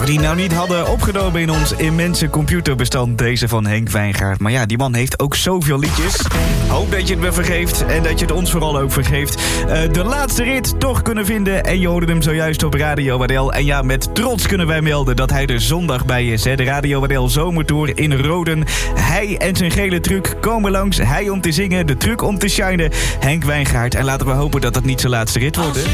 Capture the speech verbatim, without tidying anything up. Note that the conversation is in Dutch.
we die nou niet hadden opgenomen in ons immense computerbestand, deze van Henk Wijngaard. Maar ja, die man heeft ook zoveel liedjes. Hoop dat je het me vergeeft en dat je het ons vooral ook vergeeft. Uh, de laatste rit toch kunnen vinden en je hoorde hem zojuist op Radio W D L. En ja, met trots kunnen wij melden dat hij er zondag bij is. Hè? De Radio W D L Zomertour in Roden. Hij en zijn gele truck komen langs. Hij om te zingen, de truck om te shinen. Henk Wijngaard. En laten we hopen dat dat niet zijn laatste rit wordt. Hè?